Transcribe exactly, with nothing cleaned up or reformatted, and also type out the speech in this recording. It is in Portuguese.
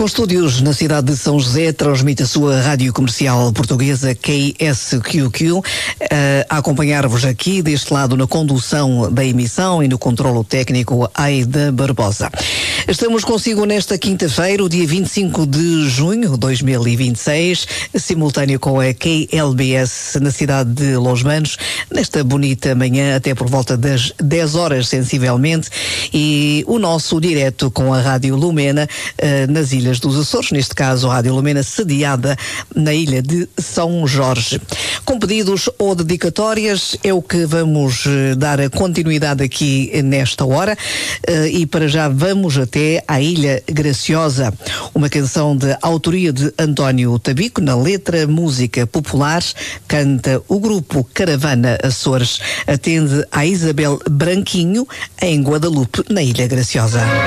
Com estúdios na cidade de São José, transmite a sua rádio comercial portuguesa K S Q Q, uh, a acompanhar-vos aqui deste lado na condução da emissão e no controlo técnico Aida Barbosa. Estamos consigo nesta quinta-feira, o dia vinte e cinco de junho de dois mil e vinte e seis, simultâneo com a K L B S na cidade de Los Manos, nesta bonita manhã até por volta das dez horas sensivelmente, e o nosso direto com a Rádio Lumena uh, nas Ilhas dos Açores, neste caso a Rádio Lumena sediada na ilha de São Jorge. Com pedidos ou dedicatórias é o que vamos uh, dar a continuidade aqui nesta hora, uh, e para já vamos até à Ilha Graciosa, uma canção de autoria de António Tabico, na letra música popular, canta o grupo Caravana Açores, atende a Isabel Branquinho em Guadalupe, na Ilha Graciosa.